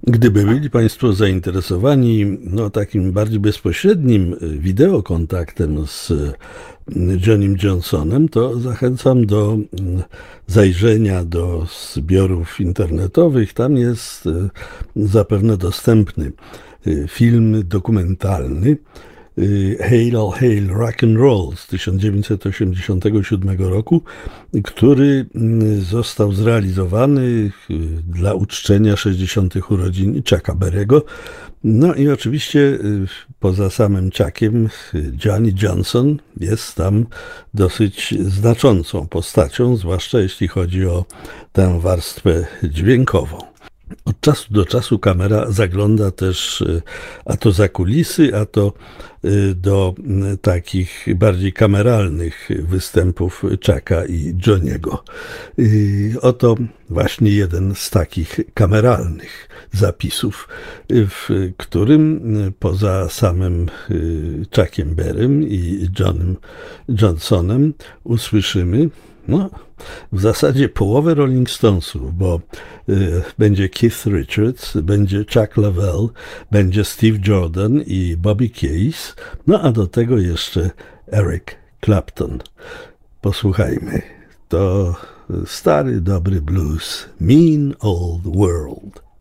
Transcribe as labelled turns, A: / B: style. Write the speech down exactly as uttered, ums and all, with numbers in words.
A: Gdyby byli Państwo zainteresowani no, takim bardziej bezpośrednim wideokontaktem z Johnnym Johnsonem, to zachęcam do zajrzenia do zbiorów internetowych. Tam jest zapewne dostępny film dokumentalny Hail All Hail Rock and Roll z tysiąc dziewięćset osiemdziesiątego siódmego roku, który został zrealizowany dla uczczenia sześćdziesiątych urodzin Chucka Berry'ego. No i oczywiście poza samym Chuckiem Johnny Johnson jest tam dosyć znaczącą postacią, zwłaszcza jeśli chodzi o tę warstwę dźwiękową. Od czasu do czasu kamera zagląda też a to za kulisy, a to do takich bardziej kameralnych występów Chucka i Johnny'ego. Oto właśnie jeden z takich kameralnych zapisów, w którym poza samym Chuckiem Berrym i Johnnym Johnsonem usłyszymy no, w zasadzie połowę Rolling Stonesów, bo y, będzie Keith Richards, będzie Chuck Leavell, będzie Steve Jordan i Bobby Case, no a do tego jeszcze Eric Clapton. Posłuchajmy, to stary, dobry blues, Mean Old World.